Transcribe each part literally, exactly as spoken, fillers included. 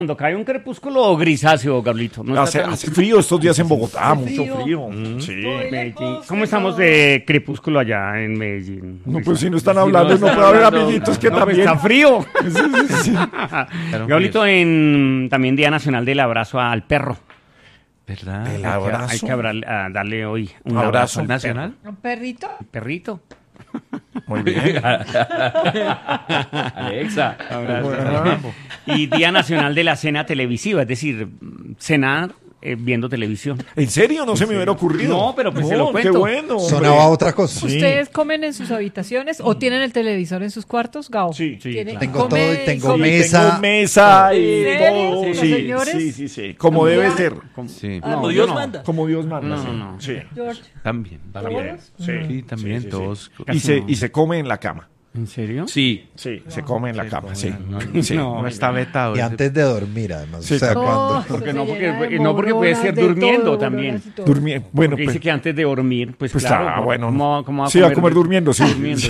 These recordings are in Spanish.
Cuando cae un crepúsculo grisáceo, Gablito. ¿No hace, tan... hace frío estos días en Bogotá, mucho frío. frío. Mm. Sí. Medellín. ¿Cómo estamos de crepúsculo allá en Medellín? No, pues si no están hablando, no, no puede haber amiguitos que no, también. Pues está frío. Sí, sí, sí. Gablito, en también Día Nacional del Abrazo al Perro. ¿Verdad? El abrazo. Hay que, hay que abra, darle hoy un abrazo, abrazo al nacional. ¿Un perrito? Un perrito. Muy bien. Alexa. Bueno. Y Día Nacional de la Cena Televisiva, es decir, cenar eh, viendo televisión. ¿En serio? No se me hubiera ocurrido. No, pero pues no, se lo cuento. Qué bueno. Sonaba otra cosa. ¿Ustedes sí. comen en sus habitaciones o tienen el televisor en sus cuartos, Gao? Sí, sí. Claro. Tengo todo y tengo sí, mesa. Tengo mesa y todo. Sí, sí, señores? sí, sí, sí. Como debe ser. Como, sí. no, como Dios no. manda. Como Dios manda. No, no, no. Sí. George. También. También. Sí, sí también sí, sí, todos. Sí. Y, se, y se come en la cama. ¿En serio? Sí. Sí, se come en la se cama, come, sí. No, sí. no, no está vetado. Y ese... antes de dormir, además. Sí, o sea, no, cuando... Porque no, porque, no, porque puede ser durmiendo todo, también. Durmiendo. Bueno, porque pues, dice que antes de dormir, pues, pues claro. Ah, bueno. ¿Cómo, cómo va sí, a comer durmiendo, sí. Durmiendo.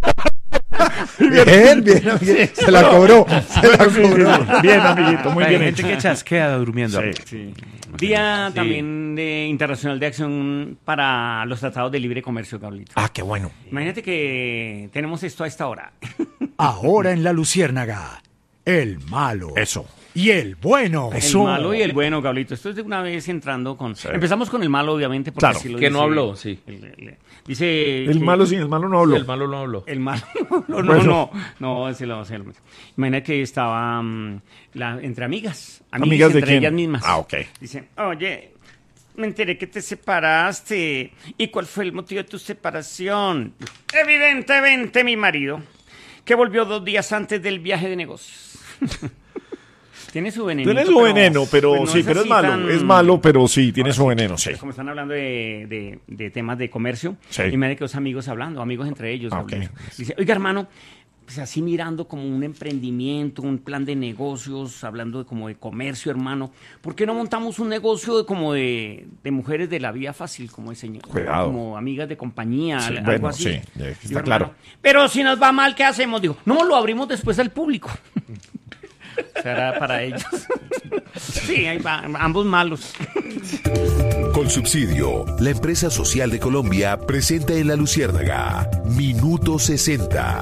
Bien, bien, bien. Se la cobró. Se la cobró. Bien, amiguito, muy Hay bien gente hecho. que chasquea durmiendo. Sí, sí. Día sí. también de Internacional de Acción para los Tratados de Libre Comercio, Gablito. Ah, qué bueno. Imagínate que tenemos esto a esta hora. Ahora en La Luciérnaga, el malo. Eso. Y el bueno. Eso. El malo y el bueno, Gablito. Esto es de una vez entrando con... Sí. Empezamos con el malo, obviamente, porque claro, así lo que dice, no habló, sí. El, el, dice... El que, malo sí, el malo no habló. Sí, el malo no habló. El malo no, no, bueno. no, no, no, se lo, se lo, imagina que estaba um, la, entre amigas, amigas, ¿Amigas de entre quién? ellas mismas. Ah, ok. Dicen, oye, me enteré que te separaste. ¿Y cuál fue el motivo de tu separación? Evidentemente mi marido, que volvió dos días antes del viaje de negocios. Tiene su veneno. Tiene su veneno, pero, pero no sí, es pero es malo. Tan... Es malo, pero sí, tiene Ahora, su veneno, sí. Como están hablando de, de, de temas de comercio, sí. y me da que los amigos hablando, amigos entre ellos. Ah, okay. Dice, oiga, hermano, pues así mirando como un emprendimiento, un plan de negocios, hablando de como de comercio, hermano, ¿por qué no montamos un negocio de, como de, de mujeres de la vida fácil, como de señor? Cuidado. Como amigas de compañía, sí, algo bueno, así. Sí, está Digo, claro. Hermano, pero si nos va mal, ¿qué hacemos? Digo, no, lo abrimos después al público. Será para ellos. Sí, ahí va, ambos malos. Colsubsidio, la empresa social de Colombia, presenta en La Luciérnaga Minuto sesenta.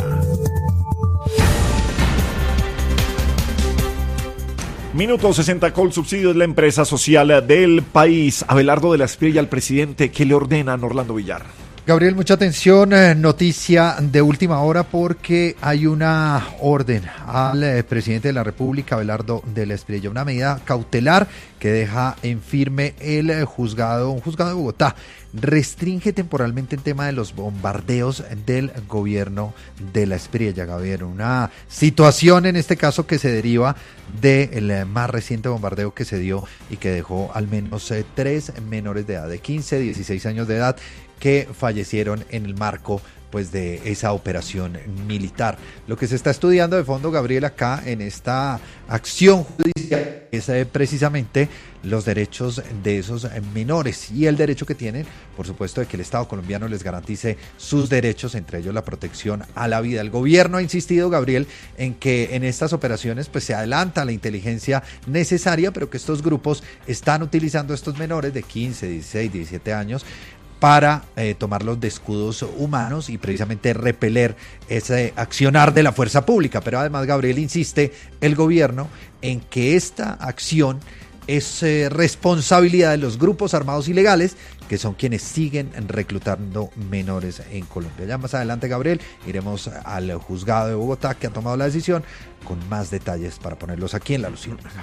Minuto sesenta, Colsubsidio es la empresa social del país. Abelardo de la Espriella, al presidente, ¿qué le ordenan Orlando Villar? Gabriel, mucha atención, eh, noticia de última hora porque hay una orden al eh, presidente de la República, Abelardo de la Espriella, una medida cautelar que deja en firme el eh, juzgado, un juzgado de Bogotá. Restringe temporalmente el tema de los bombardeos del gobierno de la Espriella, Gabriel. Una situación en este caso que se deriva del más reciente bombardeo que se dio y que dejó al menos eh, tres menores de edad, de quince, dieciséis años de edad, que fallecieron en el marco pues de esa operación militar. Lo que se está estudiando de fondo, Gabriel, acá en esta acción judicial es eh, precisamente los derechos de esos menores y el derecho que tienen, por supuesto, de que el Estado colombiano les garantice sus derechos, entre ellos la protección a la vida. El gobierno ha insistido, Gabriel, en que en estas operaciones pues se adelanta la inteligencia necesaria, pero que estos grupos están utilizando a estos menores de quince, dieciséis, diecisiete años para eh, tomarlos de escudos humanos y precisamente repeler ese accionar de la fuerza pública. Pero además, Gabriel, insiste el gobierno en que esta acción es eh, responsabilidad de los grupos armados ilegales, que son quienes siguen reclutando menores en Colombia. Ya más adelante, Gabriel, iremos al juzgado de Bogotá, que ha tomado la decisión, con más detalles para ponerlos aquí en La Luciérnaga.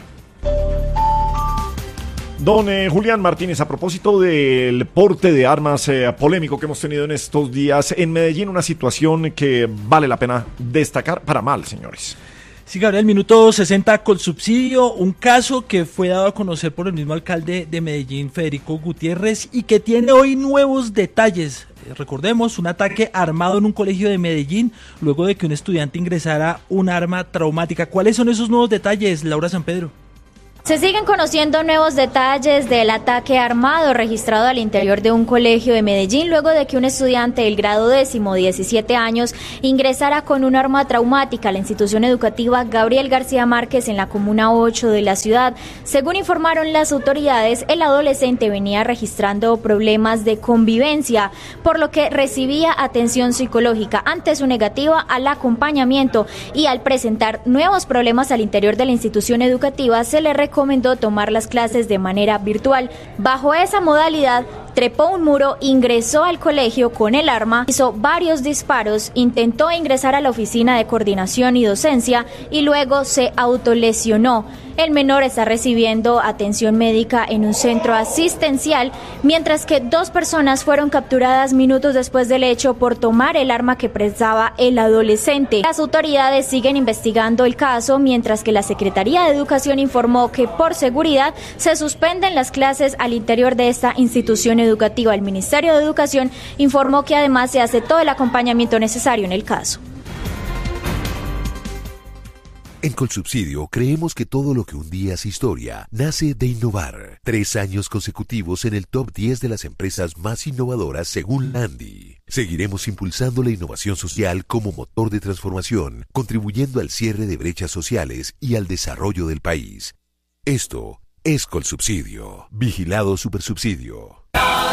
Don eh, Julián Martínez, a propósito del porte de armas eh, polémico que hemos tenido en estos días en Medellín, una situación que vale la pena destacar para mal, señores. Sí, Gabriel, minuto sesenta, Colsubsidio, un caso que fue dado a conocer por el mismo alcalde de Medellín, Federico Gutiérrez, y que tiene hoy nuevos detalles. Recordemos, un ataque armado en un colegio de Medellín, luego de que un estudiante ingresara un arma traumática. ¿Cuáles son esos nuevos detalles, Laura San Pedro? Se siguen conociendo nuevos detalles del ataque armado registrado al interior de un colegio de Medellín luego de que un estudiante del grado décimo, diecisiete años, ingresara con un arma traumática a la institución educativa Gabriel García Márquez en la comuna ocho de la ciudad. Según informaron las autoridades, el adolescente venía registrando problemas de convivencia, por lo que recibía atención psicológica. Ante su negativa al acompañamiento y al presentar nuevos problemas al interior de la institución educativa, se le recomendó recomendó tomar las clases de manera virtual. Bajo esa modalidad, trepó un muro, ingresó al colegio con el arma, hizo varios disparos, intentó ingresar a la oficina de coordinación y docencia y luego se autolesionó. El menor está recibiendo atención médica en un centro asistencial, mientras que dos personas fueron capturadas minutos después del hecho por tomar el arma que prestaba el adolescente. Las autoridades siguen investigando el caso, mientras que la Secretaría de Educación informó que por seguridad se suspenden las clases al interior de esta institución educativa. El Ministerio de Educación informó que además se hace todo el acompañamiento necesario en el caso. En Colsubsidio creemos que todo lo que un día es historia nace de innovar. Tres años consecutivos en el top diez de las empresas más innovadoras según Landy. Seguiremos impulsando la innovación social como motor de transformación, contribuyendo al cierre de brechas sociales y al desarrollo del país. Esto es Colsubsidio. Vigilado Supersubsidio.